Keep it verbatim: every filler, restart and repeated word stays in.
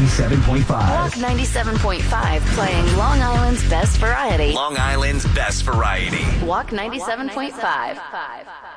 ninety-seven point five. Walk ninety-seven point five, playing Long Island's best variety. Long Island's best variety. Walk ninety-seven point five.